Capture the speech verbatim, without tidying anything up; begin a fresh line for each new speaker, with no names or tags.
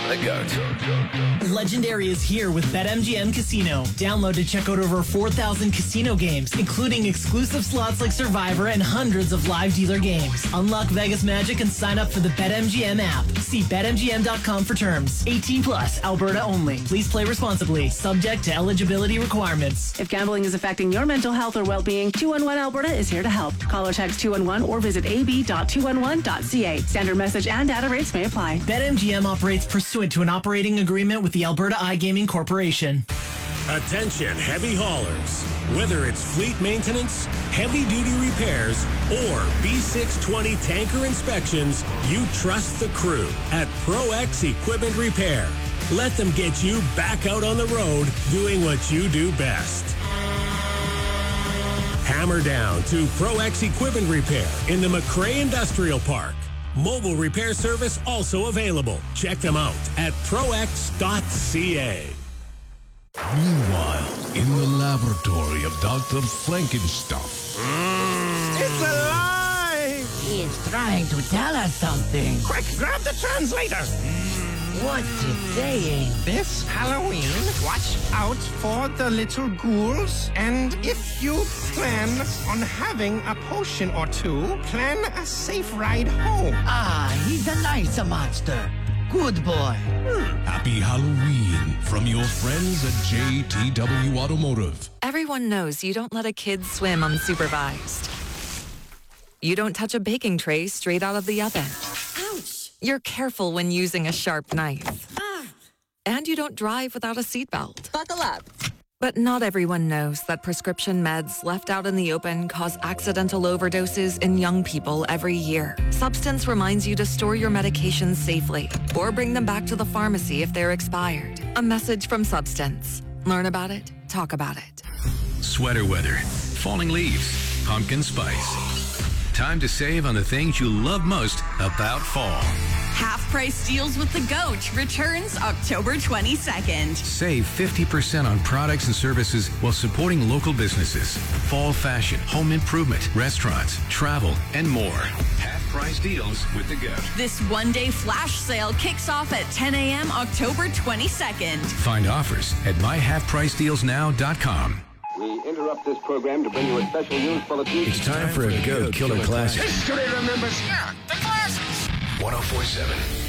The GOAT.
Legendary is here with BetMGM Casino. Download to check out over four thousand casino games, including exclusive slots like Survivor and hundreds of live dealer games. Unlock Vegas magic and sign up for the BetMGM app. See Bet M G M dot com for terms. eighteen plus, Alberta only. Please play responsibly. Subject to eligibility requirements.
If gambling is affecting your mental health or well-being, two one one Alberta is here to help. Call or text two one one or visit a b dot two one one dot c a. Standard message and data rates may apply.
BetMGM operates pursuant to an operating agreement with the Alberta iGaming Corporation.
Attention heavy haulers. Whether it's fleet maintenance, heavy-duty repairs, or B six twenty tanker inspections, you trust the crew at ProX Equipment Repair. Let them get you back out on the road doing what you do best. Hammer down to ProX Equipment Repair in the McRae Industrial Park. Mobile repair service also available. Check them out at prox dot c a.
Meanwhile, in the laboratory of Doctor Frankenstuff.
Mm. It's alive!
He is trying to tell us something.
Quick, grab the translator!
What's it saying?
This Halloween, watch out for the little ghouls. And if you plan on having a potion or two, plan a safe ride home.
Ah, he's a nice monster. Good boy.
Hmm. Happy Halloween from your friends at J T W Automotive.
Everyone knows you don't let a kid swim unsupervised. You don't touch a baking tray straight out of the oven.
Ouch!
You're careful when using a sharp knife.
Ah.
And you don't drive without a seatbelt.
Buckle up.
But not everyone knows that prescription meds left out in the open cause accidental overdoses in young people every year. Substance reminds you to store your medications safely or bring them back to the pharmacy if they're expired. A message from Substance. Learn about it, talk about it.
Sweater weather, falling leaves, pumpkin spice. Time to save on the things you love most about fall.
Half-price deals with the GOAT returns October twenty-second.
Save fifty percent on products and services while supporting local businesses. Fall fashion, home improvement, restaurants, travel, and more. Half-price deals with the GOAT.
This one-day flash sale kicks off at ten a.m. October twenty-second.
Find offers at my half price deals now dot com.
We interrupt this program to bring you a special news bulletin.
It's time for a GOAT Killer Classic.
History remembers, yeah, the classics.
one oh four point seven